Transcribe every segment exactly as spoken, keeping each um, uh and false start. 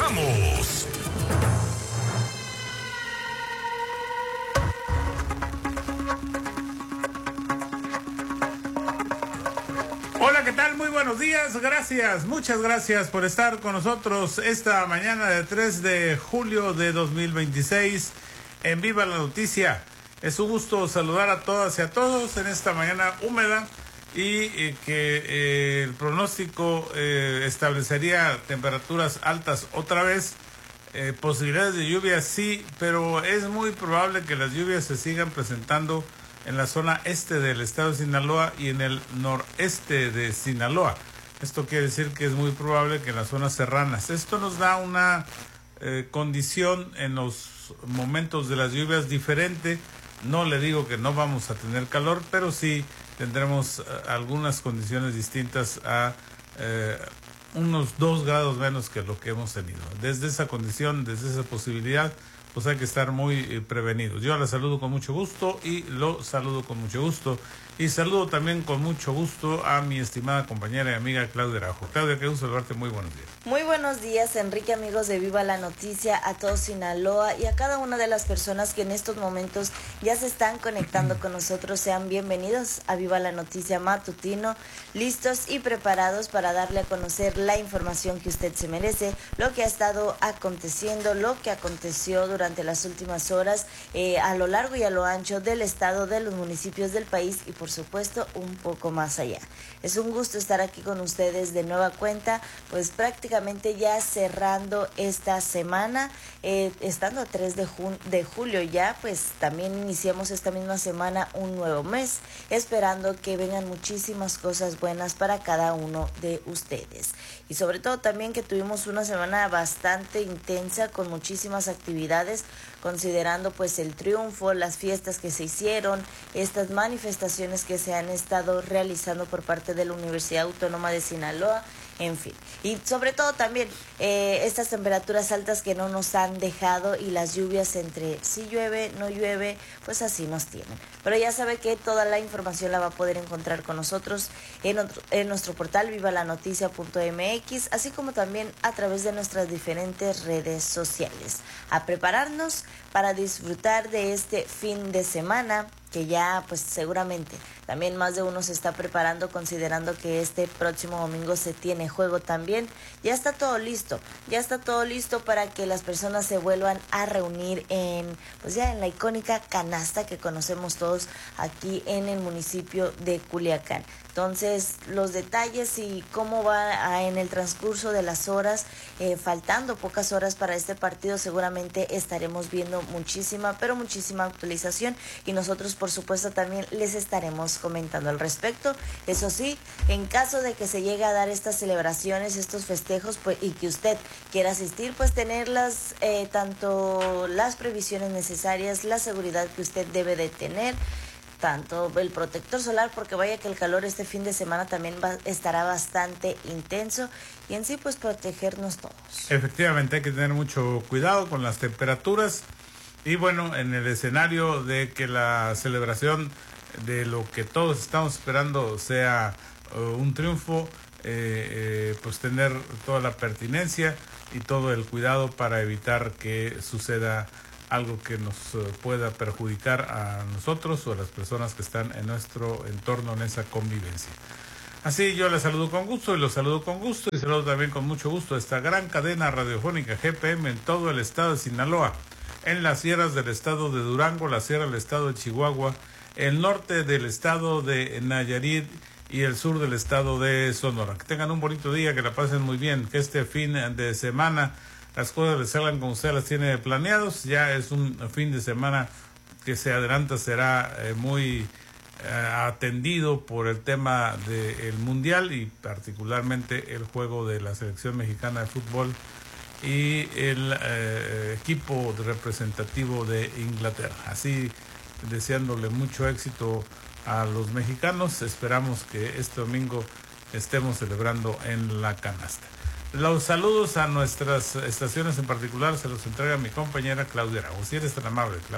Comenzamos. Hola, ¿qué tal? Muy buenos días, gracias, muchas gracias por estar con nosotros esta mañana de tres de julio de dos mil veintiséis en Viva la Noticia. Es un gusto saludar a todas y a todos en esta mañana húmeda y eh, que eh, el pronóstico eh, establecería temperaturas altas otra vez, eh, posibilidades de lluvia sí, pero es muy probable que las lluvias se sigan presentando en la zona este del estado de Sinaloa y en el noreste de Sinaloa. Esto quiere decir que es muy probable que en las zonas serranas. Esto nos da una eh, condición en los momentos de las lluvias diferente. No le digo que no vamos a tener calor, pero sí tendremos uh, algunas condiciones distintas a eh, unos dos grados menos que lo que hemos tenido. Desde esa condición, desde esa posibilidad, pues hay que estar muy eh, prevenidos. Yo la saludo con mucho gusto y lo saludo con mucho gusto. Y saludo también con mucho gusto a mi estimada compañera y amiga Claudia Araujo. Claudia, qué gusto saludarte, muy buenos días. Muy buenos días, Enrique, amigos de Viva la Noticia, a todo Sinaloa y a cada una de las personas que en estos momentos ya se están conectando con nosotros. Sean bienvenidos a Viva la Noticia Matutino, listos y preparados para darle a conocer la información que usted se merece, lo que ha estado aconteciendo, lo que aconteció durante las últimas horas eh, a lo largo y a lo ancho del estado, de los municipios del país y por supuesto un poco más allá. Es un gusto estar aquí con ustedes de nueva cuenta, pues prácticamente ya cerrando esta semana, eh, estando a tres de, jun- de julio ya, pues también iniciamos esta misma semana un nuevo mes, esperando que vengan muchísimas cosas buenas para cada uno de ustedes. Y sobre todo también que tuvimos una semana bastante intensa con muchísimas actividades, considerando pues el triunfo, las fiestas que se hicieron, estas manifestaciones que se han estado realizando por parte de la Universidad Autónoma de Sinaloa, en fin. Y sobre todo también eh, estas temperaturas altas que no nos han dejado y las lluvias entre si llueve, no llueve, pues así nos tienen. Pero ya sabe que toda la información la va a poder encontrar con nosotros en, otro, en nuestro portal viva la noticia punto m x, así como también a través de nuestras diferentes redes sociales. A prepararnos para disfrutar de este fin de semana, que ya pues seguramente también más de uno se está preparando, considerando que este próximo domingo se tiene juego también. Ya está todo listo, ya está todo listo para que las personas se vuelvan a reunir en, pues ya en la icónica canasta que conocemos todos aquí en el municipio de Culiacán. Entonces, los detalles y cómo va a, en el transcurso de las horas, eh, faltando pocas horas para este partido, seguramente estaremos viendo muchísima, pero muchísima actualización y nosotros, por supuesto, también les estaremos comentando al respecto. Eso sí, en caso de que se llegue a dar estas celebraciones, estos festejos, pues, y que usted quiera asistir, pues tenerlas, eh, tanto las previsiones necesarias, la seguridad que usted debe de tener, tanto el protector solar, porque vaya que el calor este fin de semana también va, estará bastante intenso, y en sí pues protegernos todos. Efectivamente, hay que tener mucho cuidado con las temperaturas y bueno, en el escenario de que la celebración de lo que todos estamos esperando sea uh, un triunfo, eh, eh, pues tener toda la pertinencia y todo el cuidado para evitar que suceda algo que nos uh, pueda perjudicar a nosotros o a las personas que están en nuestro entorno en esa convivencia. Así yo les saludo con gusto y los saludo con gusto y saludo también con mucho gusto a esta gran cadena radiofónica G P M en todo el estado de Sinaloa, en las sierras del estado de Durango, la sierra del estado de Chihuahua, el norte del estado de Nayarit y el sur del estado de Sonora. Que tengan un bonito día, que la pasen muy bien, que este fin de semana las cosas les salgan como usted las tiene planeados. Ya es un fin de semana que se adelanta, será eh, muy eh, atendido por el tema del mundial y particularmente el juego de la selección mexicana de fútbol y el eh, equipo representativo de Inglaterra. Así, deseándole mucho éxito a los mexicanos, esperamos que este domingo estemos celebrando en la canasta. Los saludos a nuestras estaciones en particular se los entrega mi compañera Claudia Araujo. Si eres tan amable, Claudia.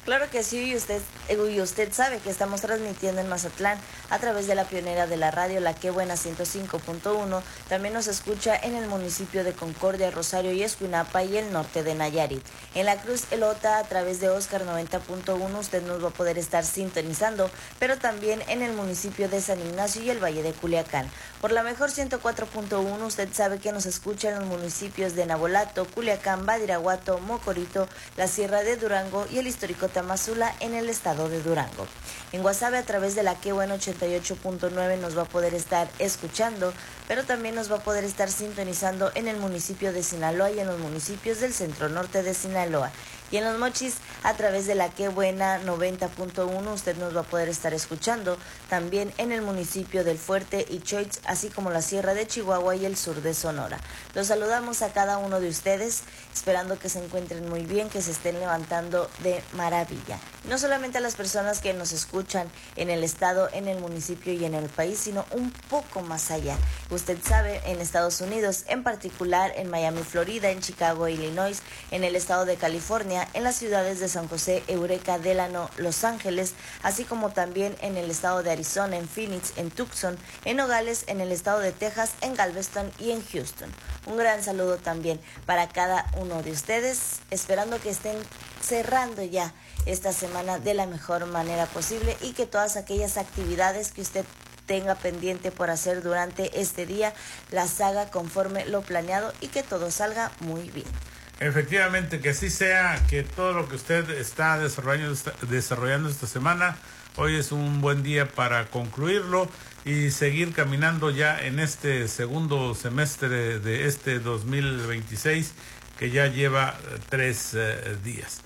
Claro que sí, y usted, y usted sabe que estamos transmitiendo en Mazatlán a través de la pionera de la radio, La Qué Buena ciento cinco punto uno. También nos escucha en el municipio de Concordia, Rosario y Escuinapa y el norte de Nayarit. En la Cruz Elota, a través de Oscar noventa punto uno, usted nos va a poder estar sintonizando, pero también en el municipio de San Ignacio y el Valle de Culiacán. Por la mejor ciento cuatro punto uno, usted sabe que nos escucha en los municipios de Nabolato, Culiacán, Badiraguato, Mocorito, la Sierra de Durango y el histórico Tamazula en el estado de Durango. En Guasave, a través de La Qué Buena ochenta y ocho punto nueve, nos va a poder estar escuchando, pero también nos va a poder estar sintonizando en el municipio de Sinaloa y en los municipios del centro norte de Sinaloa. Y en Los Mochis, a través de La Qué Buena noventa punto uno, usted nos va a poder estar escuchando también en el municipio del Fuerte y Choix, así como la Sierra de Chihuahua y el sur de Sonora. Los saludamos a cada uno de ustedes, esperando que se encuentren muy bien, que se estén levantando de maravilla. Y no solamente a las personas que nos escuchan en el estado, en el municipio y en el país, sino un poco más allá. Usted sabe, en Estados Unidos, en particular en Miami, Florida, en Chicago, Illinois, en el estado de California, en las ciudades de San José, Eureka, Delano, Los Ángeles, así como también en el estado de Arizona, en Phoenix, en Tucson, en Nogales, en el estado de Texas, en Galveston y en Houston. Un gran saludo también para cada uno de ustedes, esperando que estén cerrando ya esta semana de la mejor manera posible y que todas aquellas actividades que usted tenga pendiente por hacer durante este día las haga conforme lo planeado y que todo salga muy bien. Efectivamente, que así sea, que todo lo que usted está desarrollando, desarrollando esta semana, hoy es un buen día para concluirlo y seguir caminando ya en este segundo semestre de este dos mil veintiséis, que ya lleva tres eh, días.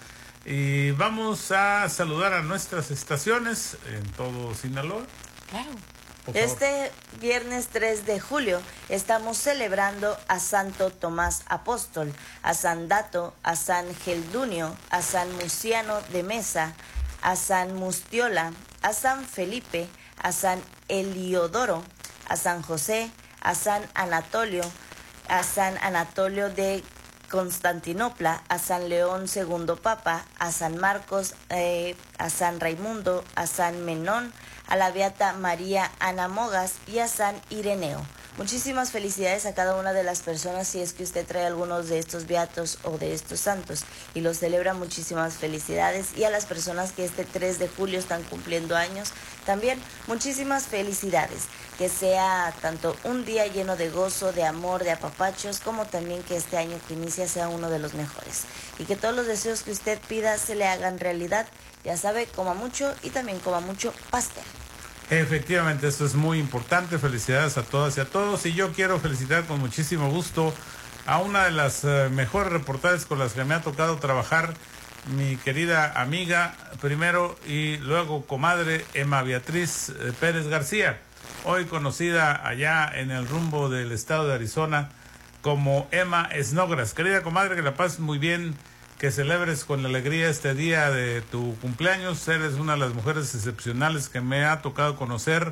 Y vamos a saludar a nuestras estaciones en todo Sinaloa. Claro. Este viernes tres de julio estamos celebrando a Santo Tomás Apóstol, a San Dato, a San Geldunio, a San Muciano de Mesa, a San Mustiola, a San Felipe, a San Eliodoro, a San José, a San Anatolio, a San Anatolio de Constantinopla, a San León segundo Papa, a San Marcos, eh, a San Raimundo, a San Menón, a la Beata María Ana Mogas y a San Ireneo. Muchísimas felicidades a cada una de las personas, si es que usted trae algunos de estos beatos o de estos santos y los celebra, muchísimas felicidades. Y a las personas que este tres de julio están cumpliendo años, también muchísimas felicidades. Que sea tanto un día lleno de gozo, de amor, de apapachos, como también que este año que inicia sea uno de los mejores. Y que todos los deseos que usted pida se le hagan realidad. Ya sabe, coma mucho y también coma mucho pastel. Efectivamente, eso es muy importante. Felicidades a todas y a todos. Y yo quiero felicitar con muchísimo gusto a una de las uh, mejores reportajes con las que me ha tocado trabajar, mi querida amiga, primero y luego comadre Emma Beatriz eh, Pérez García, hoy conocida allá en el rumbo del estado de Arizona como Emma Snogras. Querida comadre, que la pases muy bien, que celebres con alegría este día de tu cumpleaños. Eres una de las mujeres excepcionales que me ha tocado conocer,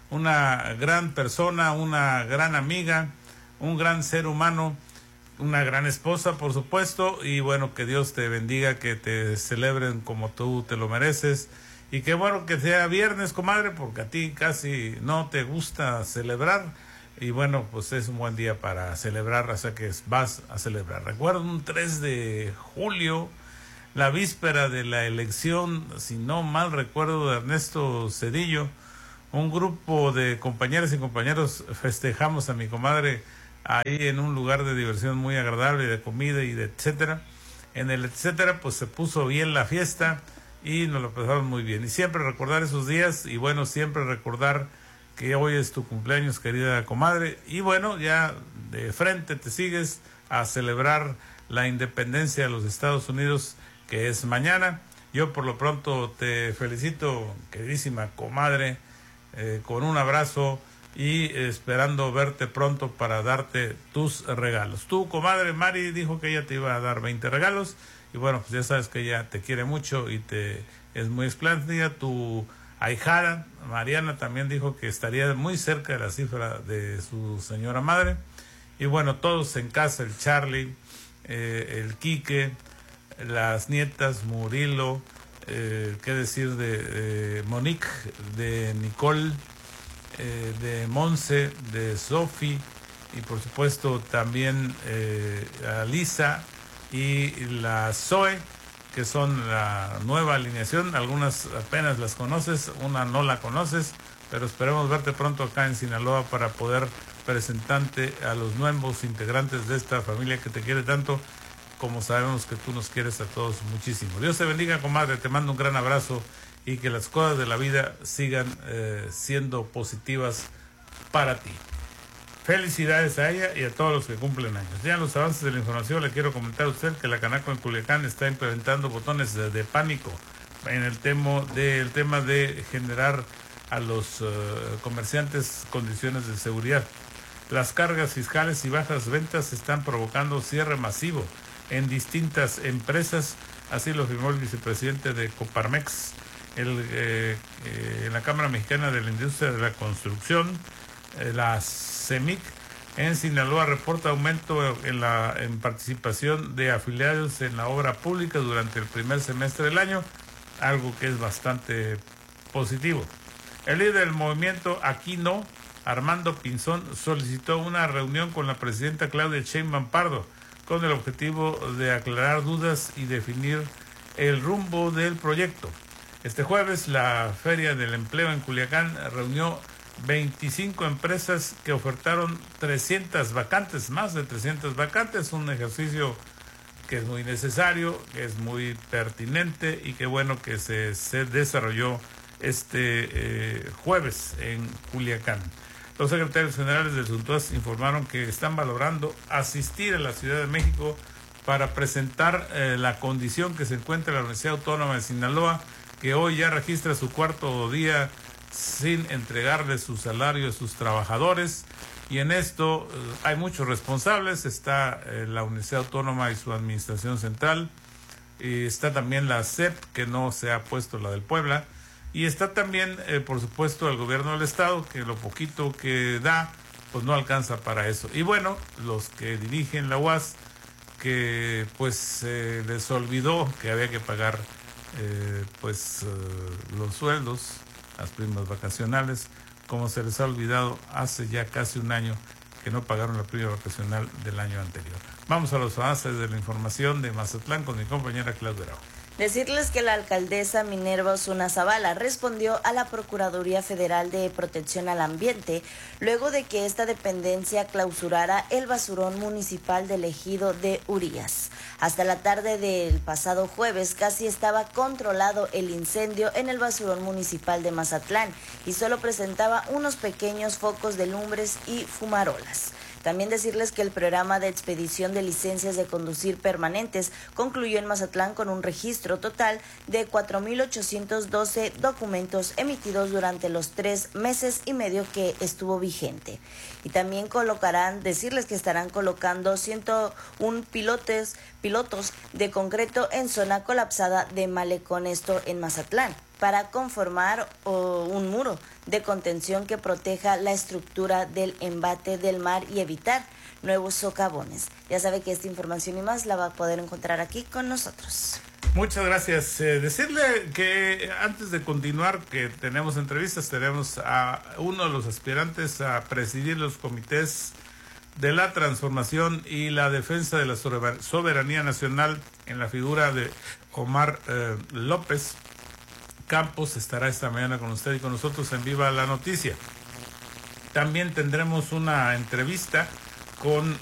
una gran persona, una gran amiga, un gran ser humano, una gran esposa, por supuesto, y bueno, que Dios te bendiga, que te celebren como tú te lo mereces, y que bueno, que sea viernes, comadre, porque a ti casi no te gusta celebrar, y bueno, pues es un buen día para celebrar, o sea que vas a celebrar. Recuerdo un tres de julio, la víspera de la elección, si no mal recuerdo, de Ernesto Zedillo, un grupo de compañeras y compañeros festejamos a mi comadre ahí en un lugar de diversión muy agradable, de comida y de etcétera. En el etcétera, pues se puso bien la fiesta y nos lo pasamos muy bien. Y siempre recordar esos días, y bueno, siempre recordar que hoy es tu cumpleaños, querida comadre, y bueno, ya de frente te sigues a celebrar la independencia de los Estados Unidos, que es mañana. Yo por lo pronto te felicito, queridísima comadre, eh, con un abrazo y esperando verte pronto para darte tus regalos. Tu comadre Mari dijo que ella te iba a dar veinte regalos, y bueno, pues ya sabes que ella te quiere mucho y te es muy espléndida. Tu ahijada Mariana también dijo que estaría muy cerca de la cifra de su señora madre. Y bueno, todos en casa, el Charlie, eh, el Quique, las nietas Murilo, eh, qué decir de, de Monique, de Nicole, eh, de Monse, de Sophie y por supuesto también eh, a Lisa y la Zoe, que son la nueva alineación. Algunas apenas las conoces, una no la conoces, pero esperemos verte pronto acá en Sinaloa para poder presentarte a los nuevos integrantes de esta familia que te quiere tanto como sabemos que tú nos quieres a todos muchísimo. Dios te bendiga, comadre, te mando un gran abrazo y que las cosas de la vida sigan eh, siendo positivas para ti. Felicidades a ella y a todos los que cumplen años. Ya en los avances de la información le quiero comentar a usted que la Canaco en Culiacán está implementando botones de, de pánico en el tema de, el tema de generar a los uh, comerciantes condiciones de seguridad. Las cargas fiscales y bajas ventas están provocando cierre masivo en distintas empresas, así lo afirmó el vicepresidente de Coparmex. El, eh, eh, en la Cámara Mexicana de la Industria de la Construcción, eh, la CEMIC, en Sinaloa reporta aumento en la en participación de afiliados en la obra pública durante el primer semestre del año, algo que es bastante positivo. El líder del movimiento Aquí No, Armando Pinzón, solicitó una reunión con la presidenta Claudia Sheinbaum Pardo con el objetivo de aclarar dudas y definir el rumbo del proyecto. Este jueves, la Feria del Empleo en Culiacán reunió veinticinco empresas que ofertaron trescientas vacantes, más de trescientas vacantes, un ejercicio que es muy necesario, que es muy pertinente y que bueno que se, se desarrolló este eh, jueves en Culiacán. Los secretarios generales del SUNTUAS informaron que están valorando asistir a la Ciudad de México para presentar eh, la condición que se encuentra en la Universidad Autónoma de Sinaloa, que hoy ya registra su cuarto día sin entregarle su salario a sus trabajadores. Y en esto eh, hay muchos responsables. Está eh, la Universidad Autónoma y su administración central. Y está también la C E P, que no se ha puesto la del Puebla. Y está también, eh, por supuesto, el gobierno del estado, que lo poquito que da, pues no alcanza para eso. Y bueno, los que dirigen la U A S, que pues eh, les olvidó que había que pagar eh, pues eh, los sueldos, las primas vacacionales, como se les ha olvidado hace ya casi un año que no pagaron la prima vacacional del año anterior. Vamos a los avances de la información de Mazatlán con mi compañera Claudia Araujo. Decirles que la alcaldesa Minerva Osuna Zavala respondió a la Procuraduría Federal de Protección al Ambiente luego de que esta dependencia clausurara el basurón municipal del ejido de Urias. Hasta la tarde del pasado jueves casi estaba controlado el incendio en el basurón municipal de Mazatlán y solo presentaba unos pequeños focos de lumbres y fumarolas. También decirles que el programa de expedición de licencias de conducir permanentes concluyó en Mazatlán con un registro total de cuatro mil ochocientos doce documentos emitidos durante los tres meses y medio que estuvo vigente. Y también colocarán, decirles que estarán colocando ciento uno pilotes, pilotos de concreto en zona colapsada de Malecón, esto en Mazatlán, para conformar oh, un muro de contención que proteja la estructura del embate del mar y evitar nuevos socavones. Ya sabe que esta información y más la va a poder encontrar aquí con nosotros. Muchas gracias. Eh, decirle que antes de continuar, que tenemos entrevistas, tenemos a uno de los aspirantes a presidir los comités de la transformación y la defensa de la soberanía nacional en la figura de Omar eh, López Campos. Estará esta mañana con usted y con nosotros en Viva la Noticia. También tendremos una entrevista con